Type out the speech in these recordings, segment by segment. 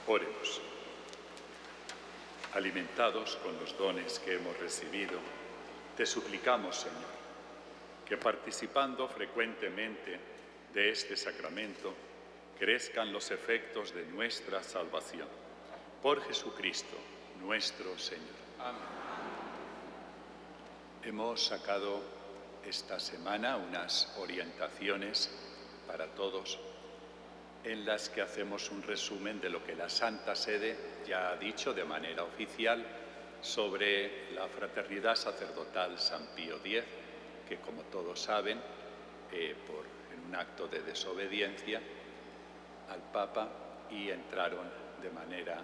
Oremos. Alimentados con los dones que hemos recibido, te suplicamos, Señor, que participando frecuentemente de este sacramento, crezcan los efectos de nuestra salvación. Por Jesucristo, nuestro Señor. Amén. Hemos sacado esta semana unas orientaciones para todos, en las que hacemos un resumen de lo que la Santa Sede ya ha dicho de manera oficial sobre la Fraternidad Sacerdotal San Pío X, que como todos saben, en un acto de desobediencia al Papa, y entraron de manera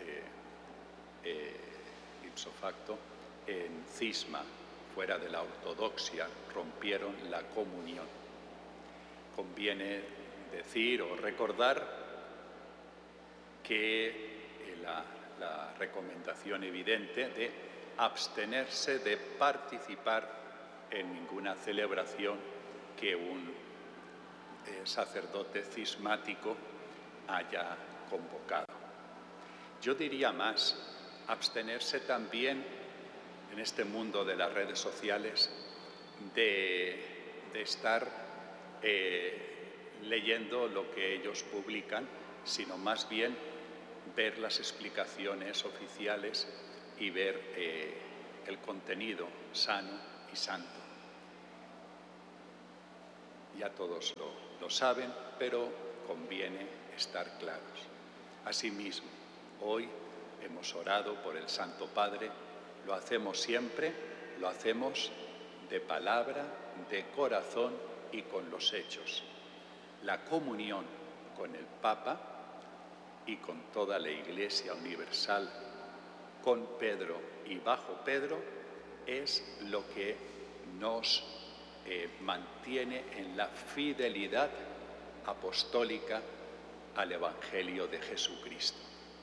ipso facto en cisma, fuera de la ortodoxia, rompieron la comunión. Conviene decir o recordar que la recomendación evidente de abstenerse de participar en ninguna celebración que un sacerdote cismático haya convocado. Yo diría más, abstenerse también en este mundo de las redes sociales de estar leyendo lo que ellos publican, sino más bien ver las explicaciones oficiales y ver el contenido sano y santo. Ya todos lo saben, pero conviene estar claros. Asimismo, hoy hemos orado por el Santo Padre, lo hacemos siempre, lo hacemos de palabra, de corazón y con los hechos. La comunión con el Papa y con toda la Iglesia universal, con Pedro y bajo Pedro, es lo que nos mantiene en la fidelidad apostólica al Evangelio de Jesucristo.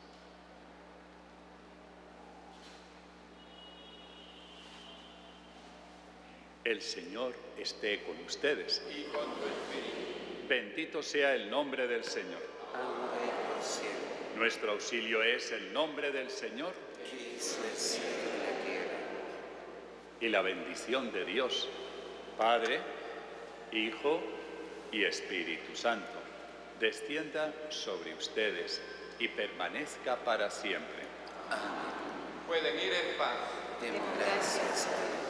El Señor esté con ustedes. Y con tu espíritu. Bendito sea el nombre del Señor. Ahora y por siempre. Nuestro auxilio es el nombre del Señor. Que hizo el cielo y la tierra. Y la bendición de Dios, Padre, Hijo y Espíritu Santo, descienda sobre ustedes y permanezca para siempre. Amén. Pueden ir en paz. Demos gracias a Dios.